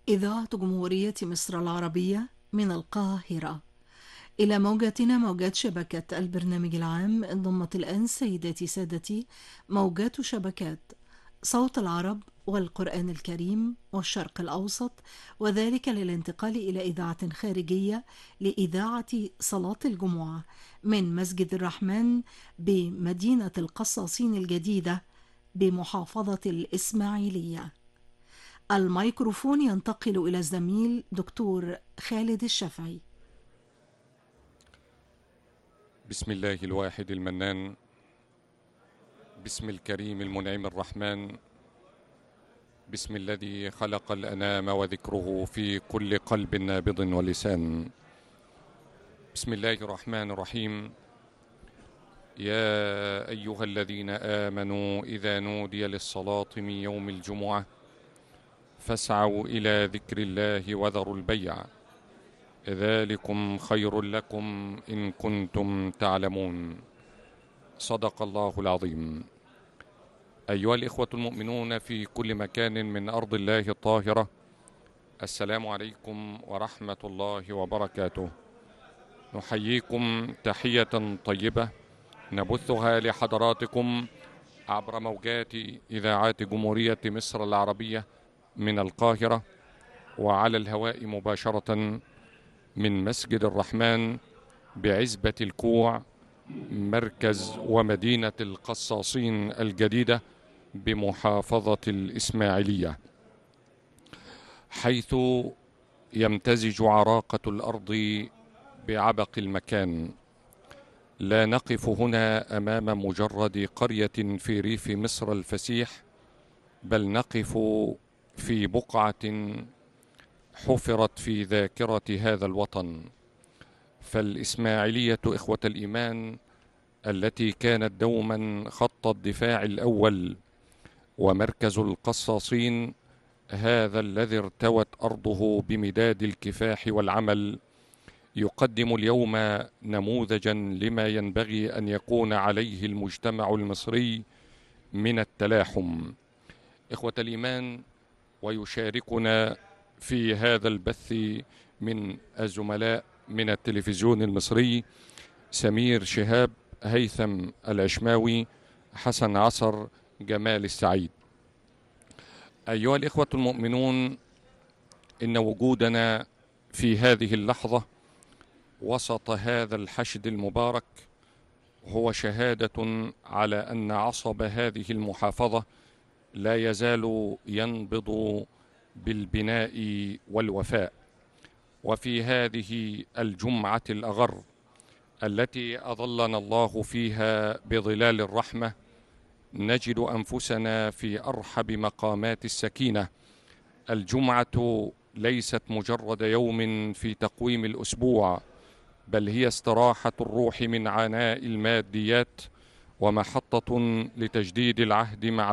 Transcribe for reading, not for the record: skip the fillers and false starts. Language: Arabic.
إذاعة جمهورية مصر العربية من القاهرة. إلى موجاتنا موجات شبكة البرنامج العام انضمت الآن سيداتي سادتي موجات شبكات صوت العرب والقرآن الكريم والشرق الأوسط، وذلك للانتقال إلى إذاعة خارجية لإذاعة صلاة الجمعة من مسجد الرحمن بمدينة القصاصين الجديدة بمحافظة الإسماعيلية. الميكروفون ينتقل إلى الزميل دكتور خالد الشافعي. بسم الله الواحد المنان، بسم الكريم المنعم الرحمن، بسم الذي خلق الأنام وذكره في كل قلب نابض ولسان. بسم الله الرحمن الرحيم. يا أيها الذين آمنوا إذا نودي للصلاة من يوم الجمعة فاسعوا إلى ذكر الله وذروا البيع، ذلكم خير لكم إن كنتم تعلمون. صدق الله العظيم. أيها الإخوة المؤمنون في كل مكان من أرض الله الطاهرة، السلام عليكم ورحمة الله وبركاته. نحييكم تحية طيبة نبثها لحضراتكم عبر موجات إذاعات جمهورية مصر العربية من القاهرة، وعلى الهواء مباشرة من مسجد الرحمن بعزبة الكوع، مركز ومدينة القصاصين الجديدة بمحافظة الإسماعيلية، حيث يمتزج عراقة الأرض بعبق المكان. لا نقف هنا أمام مجرد قرية في ريف مصر الفسيح، بل نقف في بقعة حفرت في ذاكرة هذا الوطن. فالإسماعيلية إخوة الإيمان التي كانت دوما خط الدفاع الأول ومركز القصاصين، هذا الذي ارتوت أرضه بمداد الكفاح والعمل، يقدم اليوم نموذجا لما ينبغي أن يكون عليه المجتمع المصري من التلاحم. إخوة الإيمان، ويشاركنا في هذا البث من الزملاء من التلفزيون المصري سمير شهاب، هيثم العشماوي، حسن عصر، جمال السعيد. أيها الإخوة المؤمنون، إن وجودنا في هذه اللحظة وسط هذا الحشد المبارك هو شهادة على أن عصب هذه المحافظة لا يزال ينبض بالبناء والوفاء. وفي هذه الجمعة الأغر التي أظلنا الله فيها بظلال الرحمة، نجد أنفسنا في أرحب مقامات السكينة. الجمعة ليست مجرد يوم في تقويم الأسبوع، بل هي استراحة الروح من عناء الماديات، ومحطة لتجديد العهد مع